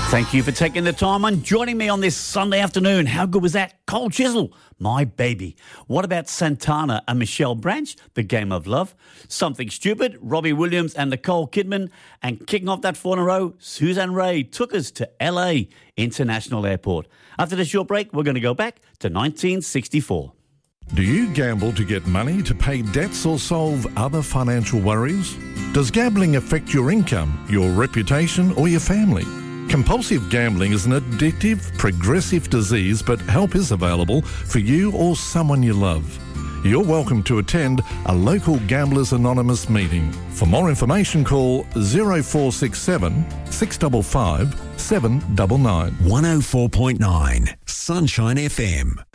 Thank you for taking the time and joining me on this Sunday afternoon. How good was that? Cold Chisel, My Baby. What about Santana and Michelle Branch, The Game of Love? Something Stupid, Robbie Williams and Nicole Kidman. And kicking off that 4 in a row, Suzanne Rae took us to LA International Airport. After the short break, we're going to go back to 1964. Do you gamble to get money to pay debts or solve other financial worries? Does gambling affect your income, your reputation or your family? Compulsive gambling is an addictive, progressive disease, but help is available for you or someone you love. You're welcome to attend a local Gamblers Anonymous meeting. For more information, call 0467 655 799. 104.9 Sunshine FM.